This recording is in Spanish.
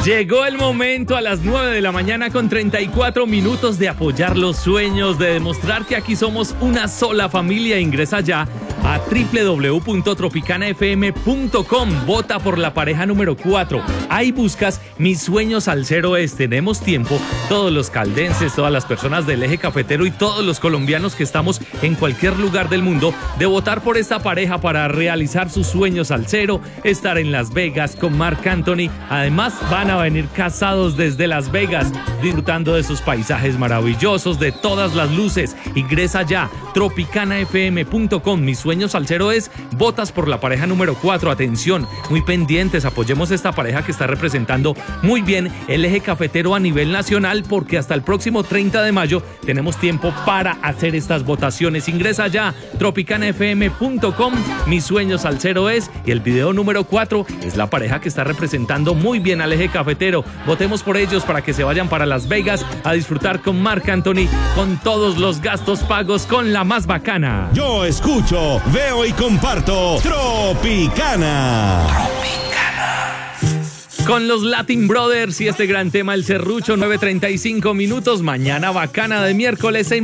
Llegó el momento a las 9 de la mañana con 34 minutos de apoyar los sueños, de demostrar que aquí somos una sola familia. Ingresa ya a www.tropicanafm.com. Vota por la pareja número 4. Ahí buscas Mis Sueños Salseros. Tenemos tiempo, todos los caldenses, todas las personas del eje cafetero y todos los colombianos que estamos en cualquier lugar del mundo, de votar por esta pareja para realizar sus sueños salsero, estar en Las Vegas con Marc Anthony. Además, van a venir casados desde Las Vegas, disfrutando de sus paisajes maravillosos, de todas las luces. Ingresa ya, tropicanafm.com. Mis Sueños Salsero es, votas por la pareja número 4. Atención, muy pendientes, apoyemos esta pareja que está representando muy bien el eje cafetero a nivel nacional, porque hasta el próximo 30 de mayo tenemos tiempo para hacer estas votaciones. Ingresa ya, tropicanafm.com. Mis Sueños Salsero es, y el video número 4 es la pareja que está representando muy bien al eje cafetero. Votemos por ellos para que se vayan para Las Vegas a disfrutar con Marc Anthony, con todos los gastos pagos, con la más bacana. Yo escucho, veo y comparto Tropicana. Con los Latin Brothers y este gran tema, El Serrucho, 9:35 minutos. Mañana bacana de miércoles en